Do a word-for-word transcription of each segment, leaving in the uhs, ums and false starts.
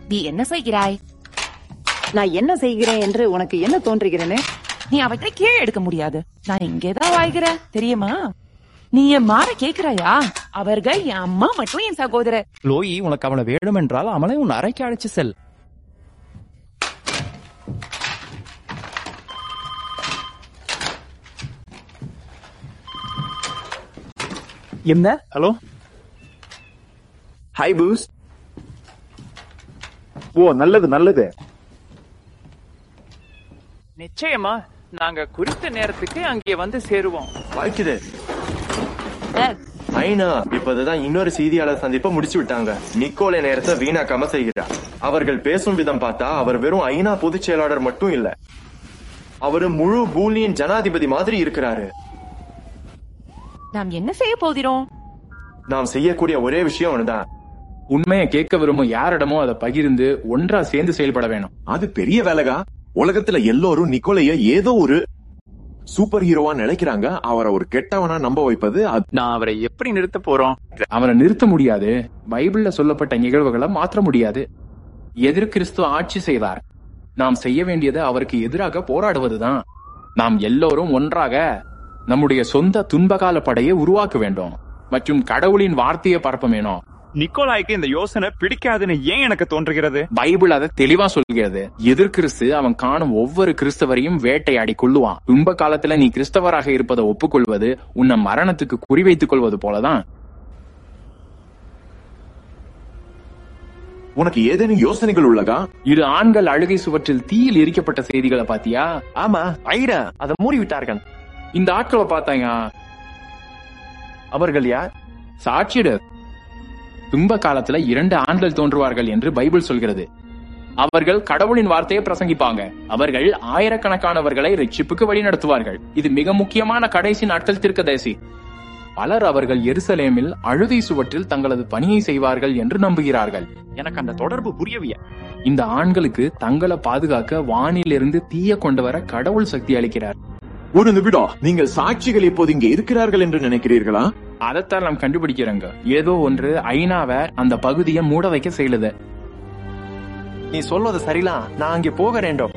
நீ என்ன செய்கிறாய்? நான் என்ன செய்கிறேன் என்று உனக்கு என்ன தோன்றுகிறேன்னு? நீ அவற்றை கீழே எடுக்க முடியாது. நான் இங்கேதான் வாய்கிறேன், தெரியுமா? நீ என் மாற கேக்குறாயா? அவர்கள் என் அம்மா மற்றும் என் சகோதரர். லோயி, உனக்கு அவளை வேணும் என்றால் அவளை உன் அறைக்கு அழைச்சு செல். என்ன? ஹலோ, ஹாய் பூஸ். ஓ, நல்லது நல்லது. நிச்சயமா நாங்க குறித்த நேரத்துக்கு அங்கே வந்து சேருவோம். வாய்க்குது. ஐனா இப்பதான் இன்னொரு செய்தியாளர் சந்திப்பை முடிச்சு விட்டாங்க. நிக்கோலை நேரத்தை வீணாக்காம செய்கிறார். அவர்கள் பேசும் விதம் பார்த்தா அவர் வெறும் ஐநா பொதுச் செயலாளர் மட்டும் இல்ல, அவரு முழு பூமியின் ஜனாதிபதி மாதிரி இருக்கிறாரு. நாம் என்ன செய்ய போகிறோம்? நாம் செய்யக்கூடிய ஒரே விஷயம் ஒண்ணுதான். உண்மையை கேட்க விரும்பும் யாரிடமோ அதை பகிர்ந்து ஒன்றா சேர்ந்து செயல்பட வேணும். அது பெரிய வேலைகா. உலகத்துல எல்லோரும் நிக்கோலைய ஏதோ ஒரு சூப்பர் ஹீரோவா நினைக்கிறாங்க. அவரை ஒரு கெட்டவனா நம்ப வைப்பது. நான் அவரை எப்படி நிறுத்த போறோம்? அவரை நிறுத்த முடியாது. பைபிள்ல சொல்லப்பட்ட நிகழ்வுகளை மாற்ற முடியாது. எதிர் கிறிஸ்து ஆட்சி செய்தார். நாம் செய்ய வேண்டியது அவருக்கு எதிராக போராடுவதுதான். நாம் எல்லோரும் ஒன்றாக நம்முடைய சொந்த துன்பகால படையை உருவாக்க வேண்டும் மற்றும் கடவுளின் வார்த்தையை பரப்ப வேணும். நிக்கோலாய்க்கு இந்த யோசனை பிடிக்காதுன்னு ஏன் எனக்கு தோன்றுகிறது? பைபிள் அதை தெளிவா சொல்கிறது. எதிர் கிறிஸ்து அவன் காணும் ஒவ்வொரு கிறிஸ்தவரையும் வேட்டையாடி கொள்ளுவான். துன்ப காலத்துல நீ கிறிஸ்தவராக இருப்பதை ஒப்புக்கொள்வது உன்னை மரணத்துக்கு குறிவைத்துக் கொள்வது போலதான். உனக்கு ஏதேனும் யோசனைகள் உள்ளதா? இரு ஆண்கள் அழுகை சுவற்றில் தீயில் எரிக்கப்பட்ட செய்திகளை பாத்தியா? ஆமா, ஐரா அதை மூடி விட்டார்கள். இந்த ஆட்களை பார்த்தாங்க. அவர்கள் யார்? சாட்சியிட துன்ப காலத்துல இரண்டு ஆண்கள் தோன்றுவார்கள் என்று பைபிள் சொல்கிறது. அவர்கள் கடவுளின் வார்த்தையை பிரசங்கிப்பாங்க. அவர்கள் ஆயிரக்கணக்கானவர்களை ரட்சிப்புக்கு வழி நடத்துவார்கள். இது மிக முக்கியமான கடைசி நாட்கள் தீர்க்கதரிசி. பலர் அவர்கள் எருசலேமில் அழுகை சுவற்றில் தங்களது பணியை செய்வார்கள் என்று நம்புகிறார்கள். எனக்கு அந்த தொடர்பு புரியவிய. இந்த ஆண்களுக்கு தங்களை பாதுகாக்க வானிலிருந்து தீய கொண்டு வர கடவுள் சக்தி அளிக்கிறார். ஒரு நிமிடம், நீங்கள் சாட்சிகள் இப்போது இங்கே இருக்கிறார்கள் என்று நினைக்கிறீர்களா? அதைத்தான் நாம் கண்டுபிடிக்கிறோங்க. ஏதோ ஒன்று ஐநாவை அந்த பகுதியை மூட வைக்க செய்யுது. நீ சொல்வது சரிலாம். நான் அங்கே போக வேண்டும்.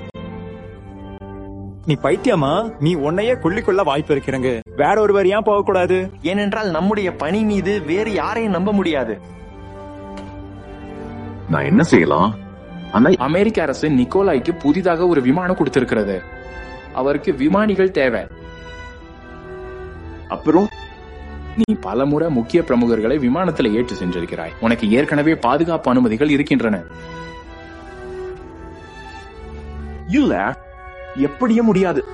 நீ பைத்தியமா? நீ உன்னையே கொல்லிக்கொள்ள வாய்ப்பு இருக்கிறங்க. வேற ஒருவர் ஏன் போக கூடாது? ஏனென்றால் நம்முடைய பணி மீது வேறு யாரையும் நம்ப முடியாது. நான் என்ன செய்யலாம்? அமெரிக்க அரசு நிக்கோலாய்க்கு புதிதாக ஒரு விமானம் கொடுத்திருக்கிறது. அவருக்கு விமானிகள் தேவை. அப்புறம் நீ பலமுறை முக்கிய பிரமுகர்களை விமானத்துல ஏற்று சென்றிருக்கிறாய். உனக்கு ஏற்கனவே பாதுகாப்பு அனுமதிகள் இருக்கின்றன. இல்ல, எப்படியும் முடியாது.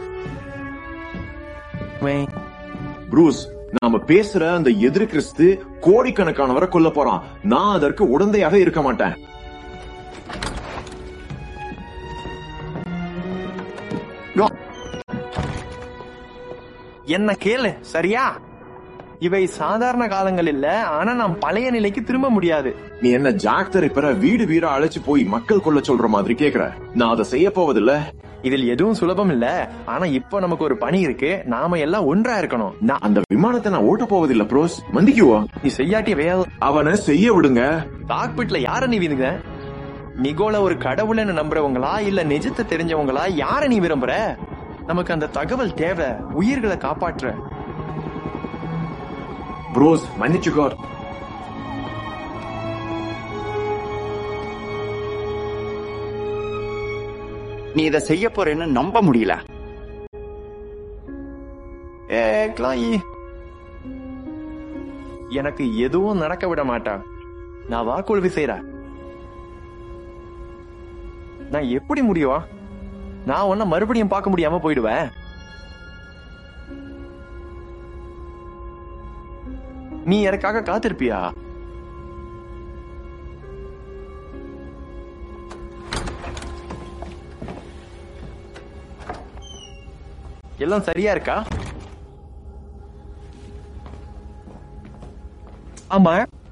ப்ரூஸ், நாம பேசுற அந்த எதிர் கிறிஸ்து கோடிக்கணக்கானவரை கொல்ல போறான். நான் அதற்கு உடந்தையாக இருக்க மாட்டேன். என்ன கேளு, சரியா? இவை சாதாரண காலங்கள் இல்ல, ஆனா நாம் பழைய நிலைக்கு திரும்ப முடியாது. நீ என்ன ஜாக் தரிப்பற வீடு வீடா அழைச்சு போய் மக்கள் கொள்ள சொல்ற மாதிரி கேக்குற? நான் அதை செய்ய போவதில்ல. இதில் எதுவும் சுலபம் இல்ல, ஆனா இப்ப நமக்கு ஒரு பணி இருக்கு. நாம எல்லாம் ஒன்றா இருக்கணும். நான் அந்த விமானத்தை நான் ஓட்ட போவதில்ல. ப்ரோஸ், மந்திக்குவா? நீ செய்யாட்டிய வேலை அவனை செய்ய விடுங்க. காக்பிட்ல யார நீ விரும்புங்க? நிகோல ஒரு கடவுள்னு நம்புறவங்களா இல்ல நிஜத்தை தெரிஞ்சவங்களா? யார நீ விரும்புற? நமக்கு அந்த தகவல் தேவை, உயிர்களை காப்பாற்ற. ப்ரோஸ், மன்னிச்சுக்கோ. நீ இதை செய்ய போறேன்னு நம்ப முடியல. ஏ கிளாயி, எனக்கு எதுவும் நடக்க விட மாட்டான். நான் வாக்குறுதி செய்யறேன். நான் எப்படி முடியும்? நான் உன்ன மறுபடியும் பார்க்க முடியாம போயிடுவேன். நீ எனக்காக காத்திருப்பியா? எல்லாம் சரியா இருக்கா? ஆமா.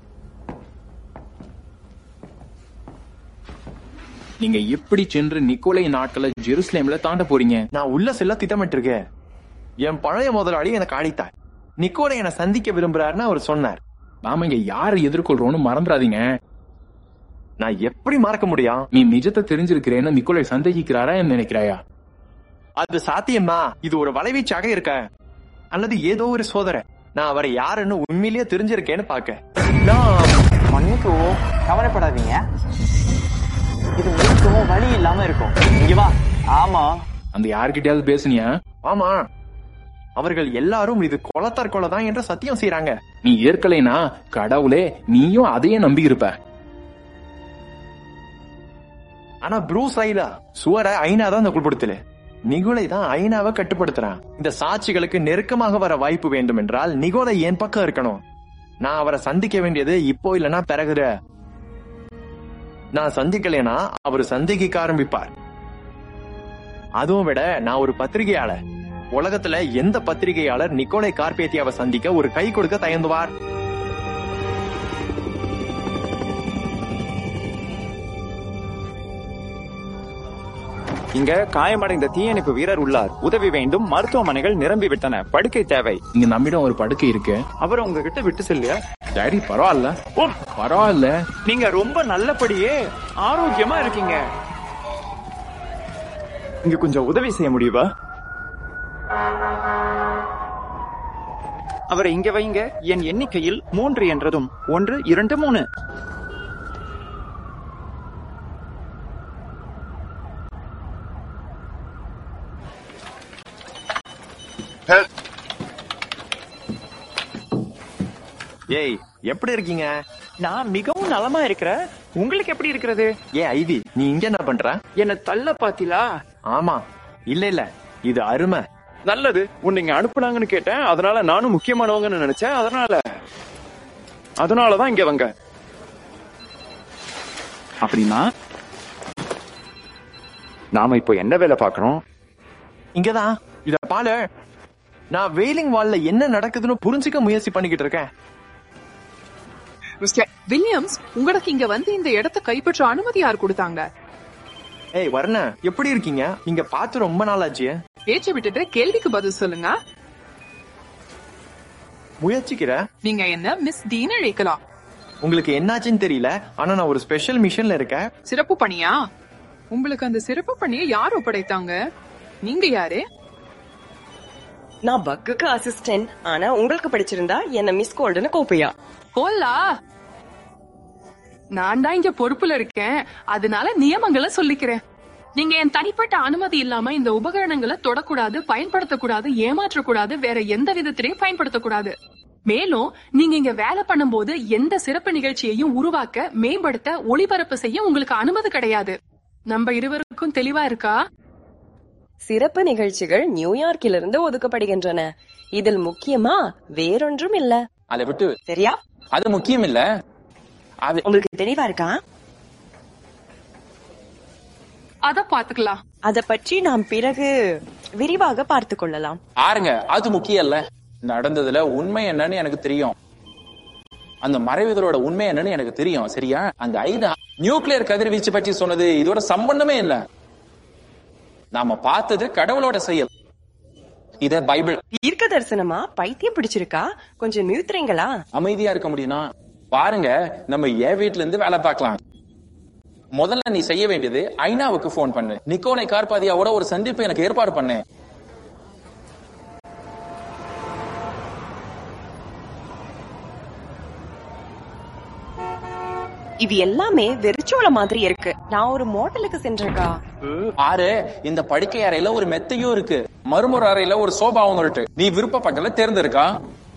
நீங்க எப்படி சென்று நிக்கோலை நாட்களை ஜெருசலேம்ல தாண்ட போறீங்க? நான் உள்ள செல்ல திட்டமிட்டு இருக்கேன். என் பழைய முதலாளி எனக்கு அழைத்தார். நிக்கோலை என்னை சந்திக்க விரும்புறாருன்னு அவர் சொன்னார். நாம இங்க யாரை எதிர்கொள்றோம்னு மறந்துடாதீங்க. நான் எப்படி மறக்க முடியும்? நீ நிஜத்தை தெரிஞ்சிருக்கிறேன்னு நிக்கோலை சந்தேகிக்கிறாரா என்ன நினைக்கிறாயா? அது சாத்தியமா? இது ஒரு வலைவீச்சாக இருக்க அல்லது ஏதோ ஒரு சோதனை. நான் அவரை யாருன்னு உண்மையிலேயே தெரிஞ்சிருக்கேன்னு பாக்க. மன்னிக்கவும், கவலைப்படாதீங்க. இது முழுக்கவும் வழி இல்லாம இருக்கும். இங்க வா. ஆமா, அந்த யார்கிட்டயாவது பேசுனியா? ஆமா, அவர்கள் எல்லாரும் இது கொலத்தார் கொலைதான் என்று சத்தியம் செய்யறாங்க. நீ ஏற்கலைனா கடவுளே நீயும் அதையே நம்பி இருப்ப. ஆனா ப்ரூஸ் ஐலா சுவரை ஐநா தான் குள்படுத்தல. நிகோலை தான் ஐநாவை கட்டுப்படுத்துறான். இந்த சாட்சிகளுக்கு நெருக்கமாக வர வாய்ப்பு வேண்டும் என்றால் நிகோலை என் பக்கம் இருக்கணும். நான் அவரை சந்திக்க வேண்டியது இப்போ இல்லைன்னா பிறகுற. நான் சந்திக்கலைன்னா அவர் சந்தேகிக்க ஆரம்பிப்பார். அதுவும் விட நான் ஒரு பத்திரிகையாளர். உலகத்துல எந்த பத்திரிகையாளர் நிக்கோலை கார்பேத்தியாவை சந்திக்க ஒரு கை கொடுக்க தயங்குவார்? இங்க காயமடைந்த தீயணைப்பு வீரர் உள்ளார். உதவி வேண்டும். மருத்துவமனைகள் நிரம்பி விட்டன. படுக்கை தேவை. இங்க நம்மிடம் ஒரு படுக்கை இருக்கு. அவர் உங்ககிட்ட விட்டு செல்லையா? டாடி பரவாயில்ல, பரவாயில்ல. நீங்க ரொம்ப நல்லபடியே ஆரோக்கியமா இருக்கீங்க. இங்க கொஞ்சம் உதவி செய்ய முடியுமா? அவரை இங்க வைங்க. என் எண்ணிக்கையில் மூன்று என்றதும் ஒன்று இரண்டு மூணு. ஏய், எப்படி இருக்கீங்க? நான் மிகவும் நலமா இருக்கிறேன். உங்களுக்கு எப்படி இருக்கிறது? ஏ ஐவி, நீ இங்க என்ன பண்ற? என்ன தள்ள பாத்தீங்களா? ஆமா, இல்ல இல்ல, இது அருமை. நல்லது. உன்னை இங்க அனுப்புனாங்கன்னு கேட்டேன். அதனால நானும் முக்கியமானவங்கன்னு நினைச்சேன். அதனால அதனாலதான் இங்க வங்க. அப்படின்னா நாம இப்போ என்ன வேலை பாக்குறோம்? இங்கதான். இத பால, நான் வெயிலிங் வால்ல என்ன நடக்குதுன்னு புரிஞ்சுக்க முயற்சி பண்ணிக்கிட்டு இருக்கேன். மிஸ்டர் வில்லியம்ஸ், உங்களுக்கு இங்க வந்து இந்த இடத்தை கைப்பற்ற அனுமதி யார் கொடுத்தாங்க? ஏய் வர்ண, எப்படி இருக்கீங்க? இங்க பார்த்து ரொம்ப நாள் ஆச்சு. பேச்சை விட்டுட்டு கேள்விக்கு பதில் சொல்லுங்க. முயற்சிக்கிற. நீங்க என்ன மிஸ் டீன் அழைக்கலாம். உங்களுக்கு என்னாச்சுன்னு தெரியல, ஆனா நான் ஒரு ஸ்பெஷல் மிஷன்ல இருக்கேன். சிறப்பு பணியா? உங்களுக்கு அந்த சிறப்பு பணியை யார் ஒப்படைத்தாங்க? நீங்க யாரு? நான் பக்குக்கு அசிஸ்டன்ட். ஆனா உங்களுக்கு படிச்சிருந்தா என்ன மிஸ் கோல்டுன்னு கோப்பையா? கோல்லா, நான் தான் இங்க பொறுப்புல இருக்கேன். அதனால நியமங்களை சொல்லிக்கிறேன். நீங்க என் தனிப்பட்ட அனுமதி இல்லாம இந்த உபகரணங்களை தொடக்கூடாது, பயன்படுத்தக்கூடாது, ஏமாற்றக்கூடாது, வேற எந்த விதத்திலையும் பயன்படுத்தக்கூடாது. மேலும் நீங்க இங்க வேலை பண்ணும் போது எந்த சிறப்பு நிகழ்ச்சியையும் உருவாக்க, மேம்படுத்த, ஒளிபரப்பு செய்ய உங்களுக்கு அனுமதி கிடையாது. நம்ம இருவருக்கும் தெளிவா இருக்கா? சிறப்பு நிகழ்ச்சிகள் நியூயார்க்கிலிருந்து ஒதுக்கப்படுகின்றன. இதில் முக்கியமா வேறொன்றும் இல்ல. அதை விட்டு சரியா? அது முக்கியம் இல்ல. அது உங்களுக்கு தெளிவா இருக்கா? அத பாத்துக்கலாம். அத பற்றி நாம் பிறகு விரிவாக பார்த்து கொள்ளலாம். ஆருங்க, அது முக்கியம் இல்ல. நடந்ததுல உண்மை என்னன்னு எனக்கு தெரியும். அந்த மறைவுகளோட உண்மை என்னன்னு எனக்கு தெரியும். சரியா? அந்த ஐநா நியூக்ளியர் கதிர்வீச்சு பற்றி சொன்னது இதோட சம்பந்தமே இல்ல. நாம பார்த்தது கடவுளோட செயல். இத பைபிள். தீர்க்க தரிசனமா? பைத்தியம் பிடிச்சிருக்கா? கொஞ்சம் நிறுத்துறீங்களா? அமைதியா இருக்க முடியும்னா பாருங்க, நம்ம என் வீட்டுல இருந்து வேலை பார்க்கலாம். முதல்ல நீ செய்ய வேண்டியது ஐநாவுக்கு போன் பண்ணு. நிக்கோலை கார்பாதியாவோட ஒரு சந்திப்பு எனக்கு ஏற்பாடு பண்ணு. இது எல்லாமே வெறிச்சோள மாதிரி இருக்கு. நான் ஒரு மோட்டலுக்கு சென்றிருக்கா. ஆறு, இந்த படுக்கை அறையில ஒரு மெத்தையும் இருக்கு. மறுமுறை அறையில ஒரு சோபாவும் இருக்கு. நீ விருப்ப பக்கத்துல தேர்ந்தெடுக்கா.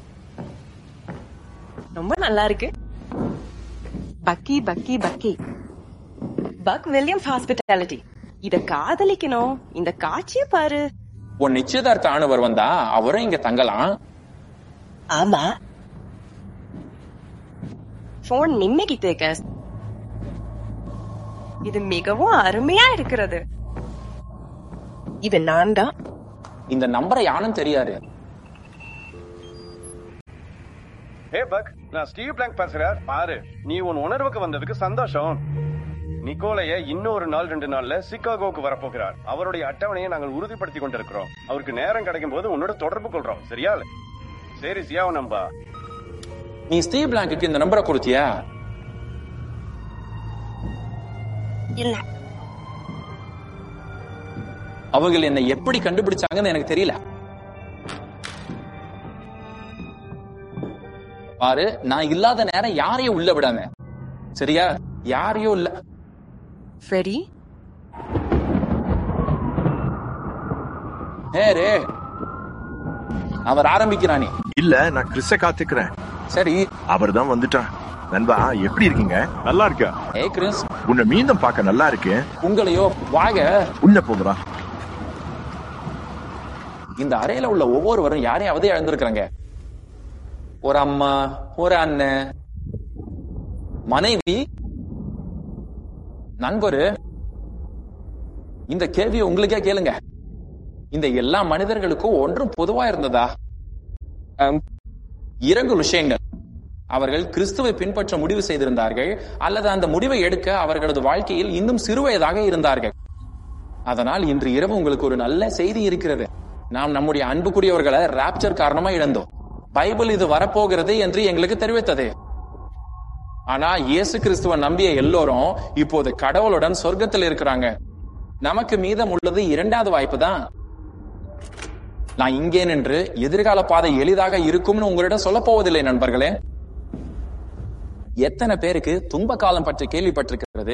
ரொம்ப நல்லா இருக்கு. பக்கி பக்கி பக்கி பக் வில்லியம்ஸ் ஹாஸ்பிட்டாலிட்டி. இத காதலிக்கணும். இந்த காட்சிய பாரு. உன் நிச்சயதார்த்த ஆணவர் வந்தா அவரும் இங்க தங்கலாம். ஆமா. போன் நிம்மதி தேக்க. இது மிகவும் அருமையா இருக்கிறது. இது நான் தான். இந்த நம்பரை யானும் தெரியாது. ஹே பக், நான் ஸ்டீவ் பிளாங்க் பேசுறேன். பாரு, நீ உன் உணர்வுக்கு வந்ததுக்கு சந்தோஷம். நிக்கோலைய இன்னொரு நாள் ரெண்டு நாள்ல சிகாகோக்கு வரப்போகிறார். அவருடைய அட்டவணையை நாங்கள் உறுதிப்படுத்திக் கொண்டிருக்கிறோம். அவருக்கு நேரம் கிடைக்கும் போது உன்னோட தொடர்பு கொள்றோம். சரியா? சரி சியாவ நம்பா. நீ ஸ்டீவ் பிளாங்க்கு இந்த நம்பரை கொடுத்தியா? இல்ல. அவங்க என்னை எப்படி கண்டுபிடிச்சாங்கன்னு எனக்கு தெரியல. பாரு, நான் இல்லாத நேரம் யாரையும் உள்ள விடாம, சரியா? யாரையும் இல்ல. ஃப்ரெடி, ஏரே, அவர் ஆரம்பிக்கிறானே. இல்ல, நான் கிறிஸ்ட காத்துக்கிறேன். சரி, அவர் தான் வந்துட்டான். நண்பா, எப்படி இருக்கீங்க? நல்லா இருக்கா? ஏ கிறிஸ், உன்னை மீண்டும் பார்க்க நல்லா இருக்கு. உங்களையோ வாங்க. உன்ன போதுரா. இந்த அறையில உள்ள ஒவ்வொருவரும் யாரையாவது இழந்திருக்கிறாங்க. ஒரு அம்மா, ஒரு அண்ணன், மனைவி, நண்பரு. இந்த கேள்வியை உங்களுக்கே கேளுங்க. இந்த எல்லா மனிதர்களுக்கும் ஒன்றும் பொதுவா இருந்ததா? இரண்டு விஷயங்கள். அவர்கள் கிறிஸ்துவை பின்பற்ற முடிவு செய்திருந்தார்கள், அல்லது அந்த முடிவை எடுக்க அவர்களது வாழ்க்கையில் இன்னும் சிறுவயதாக இருந்தார்கள். அதனால் இன்று இரவு உங்களுக்கு ஒரு நல்ல செய்தி இருக்கிறது. நாம் நம்முடைய அன்புக்குரியவர்களை ராப்சர் காரணமா இழந்தோம். பைபிள் இது வரப்போகிறது என்று எங்களுக்கு தெரிவித்தது. ஆனா இயேசு கிறிஸ்துவ நம்பிய எல்லோரும் இப்போது கடவுளுடன் சொர்க்கத்தில் இருக்கிறாங்க. நமக்கு மீதம் உள்ளது இரண்டாவது வாய்ப்பு தான். நான் இங்கே நின்று எதிர்கால பாதை எளிதாக இருக்கும்னு உங்களிடம் சொல்ல போவதில்லை நண்பர்களே. எத்தனை பேருக்கு துன்ப காலம் பற்றி கேள்விப்பட்டிருக்கிறது?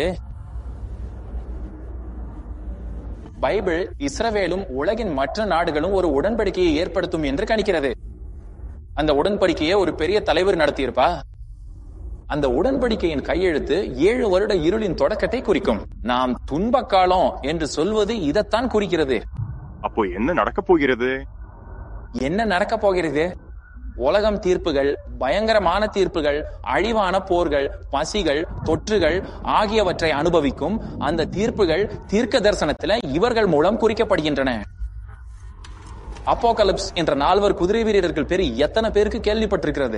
பைபிள் இஸ்ரவேலும் உலகின் மற்ற நாடுகளும் ஒரு உடன்படிக்கையை ஏற்படுத்தும் என்று கணிக்கிறது. அந்த உடன்படிக்கையை ஒரு பெரிய தலைவர் நடத்தியிருப்பா. அந்த உடன்படிக்கையின் கையெழுத்து ஏழு வருட இருளின் தொடக்கத்தை குறிக்கும். நாம் துன்ப காலம் என்று சொல்வது இதைத்தான் குறிக்கிறது. அப்போ என்ன நடக்க போகிறது? என்ன நடக்க போகிறது? உலகம் தீர்ப்புகள், பயங்கரமான தீர்ப்புகள், அழிவான போர்கள், பசிகள், தொற்றுகள் ஆகியவற்றை அனுபவிக்கும். அந்த தீர்ப்புகள் தீர்க்க தரிசனத்துல இவர்கள் மூலம் குறிக்கப்படுகின்றன. அப்போகலிப்ஸ் என்ற நால்வர் குதிரை வீரர்கள் பேரு எத்தனை பேருக்கு கேள்விப்பட்டிருக்கிறது?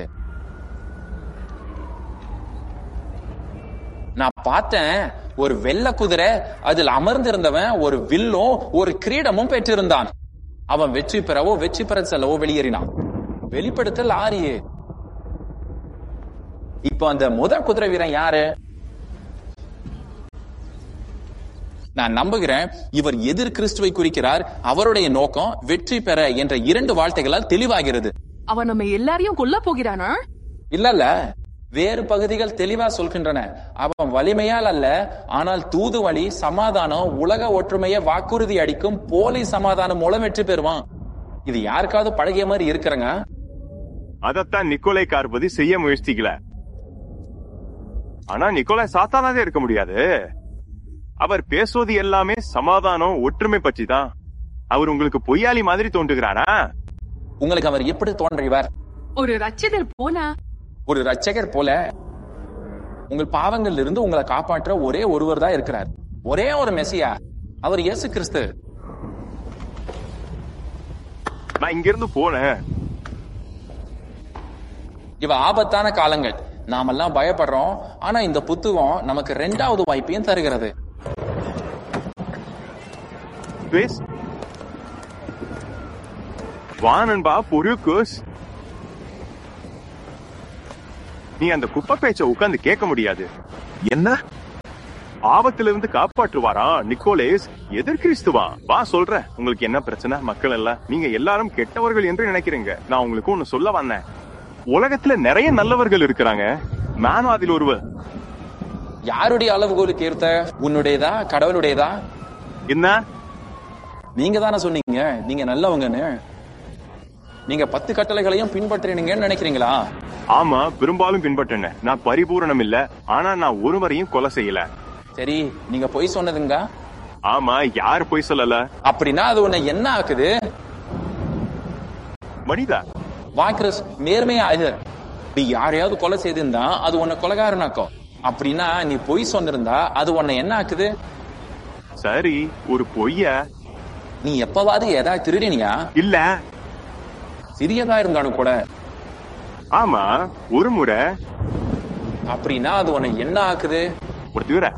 நான் பார்த்தேன், ஒரு வெள்ள குதிரை, அதில் அமர்ந்திருந்தவன் ஒரு வில்லும் ஒரு கிரீடமும் பெற்றிருந்தான். அவன் வெற்றி பெறவோ வெற்றி பெற செல்லவோ வெளியேறினான். வெளிப்படுத்தல் ஆறு. இப்போ அந்த முதல் குதிரை வீரன் யாரு? நான் நம்புகிறேன் இவர் எதிர் கிறிஸ்துவை குறிக்கிறார். அவருடைய நோக்கம் வெற்றி பெற என்ற இரண்டு வார்த்தைகளால் தெளிவாகிறது. அவன் நம்ம எல்லாரையும் கொல்ல போகிறானா? இல்ல இல்ல, வேறு பகுதிகள் தெளிவா சொல்கின்றன. அவன் வலிமையால் அல்ல, ஆனால் தூது வழி, சமாதானம், உலக ஒற்றுமையை வாக்குறுதி அடிக்கும் போலி சமாதானம் மூலம் வெற்றி பெறுவான். இது யாருக்காவது பழகிய மாதிரி இருக்கிறங்க? அதத்தான் நிக்கோலை கார்பதி செய்ய முயற்சிக்கல. ஆனா நிக்கோலை சாத்தானாவே இருக்க முடியாது. அவர் பேசுவது எல்லாமே சமாதானம், ஒற்றுமை பற்றி தான். அவர் உங்களுக்கு பொய்யாளி மாதிரி தோன்றுகிறானா? உங்களுக்கு அவர் எப்படி தோன்றியவர்? ஒரு ரட்சகர் போனா ஒரு ரட்சகர் போல. உங்கள் பாவங்கள் இருந்து உங்களை காப்பாற்ற ஒரே ஒருவர் தான் இருக்கிறார். ஒரே ஒரு மெசியா, அவர் இயேசு கிறிஸ்து. நான் இங்கிருந்து போனேன். இவ ஆபத்தான காலங்கள். நாமெல்லாம் பயப்படுறோம். ஆனா இந்த புத்தகம் நமக்கு இரண்டாவது வாய்ப்பையும் தருகிறது. வானன்பா பொருக்குஸ், நீ அந்த குப்பை பேச்ச உட்கார்ந்து கேட்க முடியாது. என்ன ஆபத்திலிருந்து காப்பாற்றுவாரா நிக்கோலேஸ்? எதிர் கிறிஸ்துவா? வா சொல்றேன். உங்களுக்கு என்ன பிரச்சனை? மக்கள் எல்லாம் நீங்க எல்லாரும் கெட்டவர்கள் என்று நினைக்கிறீங்க. நான் உங்களுக்கு ஒண்ணு சொல்ல வந்தேன். உலகத்துல நிறைய நல்லவர்கள் இருக்கிறாங்க. நானும் அதில் ஒருவர். யாருடைய அளவுகோலுக்கு ஏற்ற? உன்னுடையதா கடவுளுடையதா? என்ன நீங்க தானே சொன்னீங்க நீங்க நல்லவங்கன்னு. நீங்க பத்து கட்டளைகளையும் பின்பற்றினீங்கன்னு நினைக்கிறீங்களா? ஆமா, பெரும்பாலும் பின்பற்றின. நான் பரிபூரணம் இல்ல, ஆனா நான் ஒருவரையும் கொலை செய்யல. சரி, நீங்க பொய் சொன்னதுங்க? ஆமா, யார் பொய் சொல்லல? அப்படின்னா அது உன்னை என்ன ஆக்குது? மனிதா வா கிறிஸ், நேர்மையா இது. நீ யாரையாவது கொலை செய்திருந்தா அது உன்னை கொலைகாரனாக்கும். அப்படின்னா நீ பொய் சொன்னிருந்தா அது உன்னை என்ன ஆக்குது? சரி, ஒரு பொய்ய நீ எப்பவாவது ஏதாவது திருடினியா? இல்ல. சிறியதா இருந்தாலும் கூட. ஆமா, ஒரு முறை. அப்படின்னா அது உன்னை என்ன ஆக்குது? ஒரு தீவிர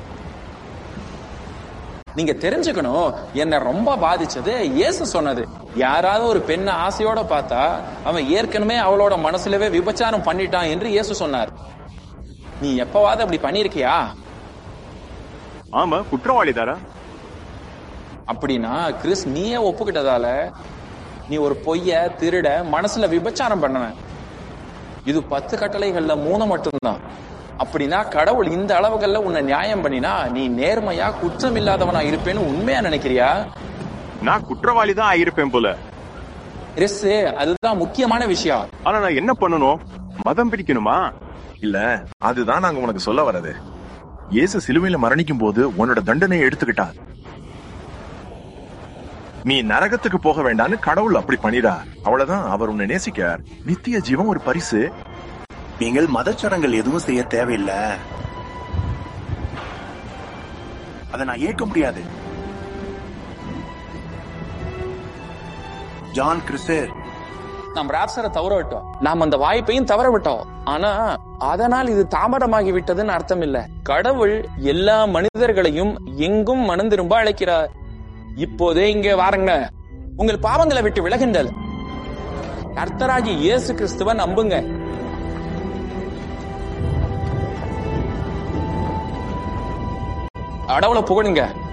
நீங்க தெரிஞ்சுக்கணும், என்ன ரொம்ப பாதிச்சது இயேசு சொன்னது. யாராவது ஒரு பெண்ணை ஆசையோட பார்த்தா அவன் ஏற்கனவே அவளோட மனசுலவே விபச்சாரம் பண்ணிட்டான் என்று இயேசு சொன்னார். நீ எப்பவாவது அப்படி பண்ணிருக்கியா? ஆமா, குற்றவாளிதாரா? அப்படின்னா கிறிஸ் நீயே ஒப்புக்கிட்டதால நீ ஒரு பொய்ய திருட மனசுல விபச்சாரம் பண்ணன. இது பத்து கட்டளைகள்ல மூணு மட்டும்தான். அப்படின்னா கடவுள் இந்த அளவுகள்ல உன்னை நியாயம் பண்ணினா நீ நேர்மையா குற்றம் இல்லாதவனா இருப்பேன்னு உண்மையா நினைக்கிறியா? நான் குற்றவாளிதான் ஆயிருப்பேன் போல. கிறிஸ், அதுதான் முக்கியமான விஷயம். ஆனா நான் என்ன பண்ணணும்? மதம் பிடிக்கணுமா? இல்ல, அதுதான் நாங்க உனக்கு சொல்ல வர்றது. இயேசு சிலுவையில மரணிக்கும் போது உன்னோட தண்டனையை எடுத்துக்கிட்டார். நீ நரகத்துக்கு போக வேண்டான்னு கடவுள் அப்படி பண்ணிடா. அவ்வளவுதான். அவர் உன்னை நேசிக்கார். நித்திய ஜீவன் ஒரு பரிசு. நீங்கள் மதச்சடங்கள் எதுவும் செய்ய தேவையில்லை. அதை நான் ஏற்க முடியாது. ஜான், கிறிஸ், நாம் ராப்சரை தவற விட்டோம். நாம் அந்த வாய்ப்பையும் தவற விட்டோம். ஆனா அதனால் இது தாமதமாகி விட்டதுன்னு அர்த்தம் இல்ல. கடவுள் எல்லா மனிதர்களையும் எங்கும் மனம் திரும்ப அழைக்கிறார். இப்போதே இங்கே வாருங்க, உங்கள் பாவங்களை விட்டு விலகுங்கள், கர்த்தராகிய இயேசு கிறிஸ்துவை நம்புங்க. கடவுளை புகழுங்க.